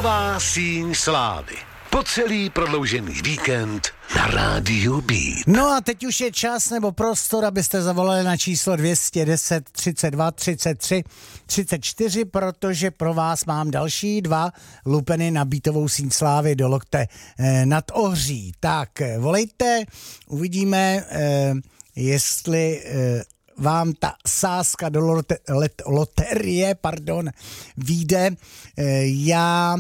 Nová síň slávy. Po celý prodloužený víkend na rádiu Beat. No a teď už je čas nebo prostor, abyste zavolali na číslo 210 32 33 34, protože pro vás mám další 2 lupeny na beatovou síň slávy do lokte nad Ohří. Tak volejte, uvidíme, jestli vám ta sázka do loterie, vyjde. Já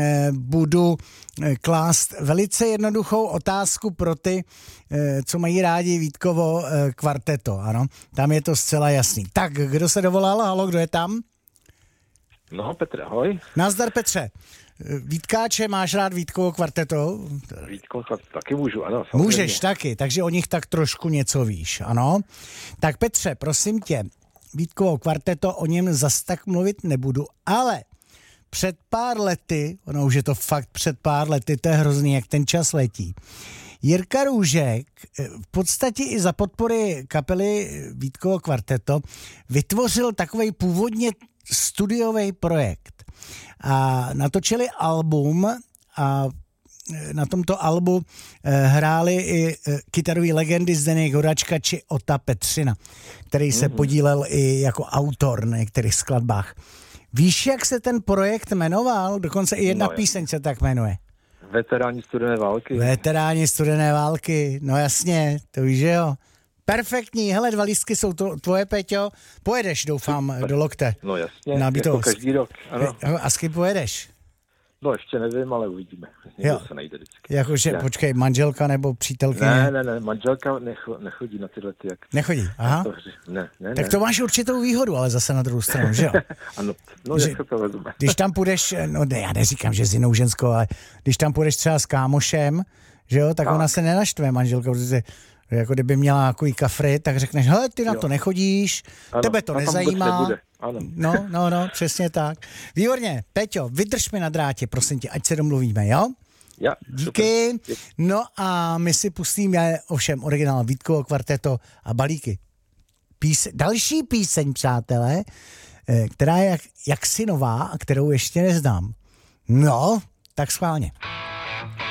budu klást velice jednoduchou otázku pro ty, co mají rádi Vítkovo kvarteto, ano. Tam je to zcela jasný. Tak, kdo se dovolal? Halo, kdo je tam? No, Petr, ahoj. Nazdar, Petře. Vítkáče, máš rád Vítkovo kvarteto? Vítkovo kvarteto taky můžu, ano. Samozřejmě. Můžeš taky, takže o nich tak trošku něco víš, ano. Tak Petře, prosím tě, Vítkovo kvarteto, o něm zas tak mluvit nebudu, ale před pár lety, ono už je to fakt před pár lety, to je hrozný, jak ten čas letí. Jirka Růžek v podstatě i za podpory kapely Vítkovo kvarteto vytvořil takovej původně studiový projekt. A natočili album a na tomto albu hráli i kytarový legendy Zdeněk Horačka či Ota Petřina, který se podílel i jako autor na některých skladbách. Víš, jak se ten projekt jmenoval? Dokonce i jedna píseň se tak jmenuje. Veteráni studené války. Veteráni studené války, no jasně, to víš, že jo. Perfektní, hele, 2 lístky jsou to tvoje, Peťo. Pojedeš, doufám, do lokte. No jasně, jako každý rok, ano. A s kým pojedeš? No ještě nevím, ale uvidíme. Někdo se najde vždycky. Jakože, počkej, manželka nebo přítelkyně? Ne, manželka nechodí na tyhle ty, jak... Nechodí, aha. Ne. Tak to máš určitou výhodu, ale zase na druhou stranu, že jo? Ano, no jak se to vezme. Když tam půjdeš, no ne, já neříkám, že s jinou ženskou, ale když tam půjdeš třeba s kámošem, že jo, tak ona se nenaštve, manželka, protože jako kdyby měla nějaký kafry, tak řekneš, hele, ty na to nechodíš, ano, tebe to nezajímá. Ano. No, přesně tak. Výborně, Peťo, vydrž mi na drátě, prosím tě, ať se domluvíme, jo? Ja, díky. Super. No a my si pustíme ovšem originál Vítkovo kvarteto a balíky. Další píseň, přátelé, která je jaksi nová a kterou ještě neznám. No, tak schválně.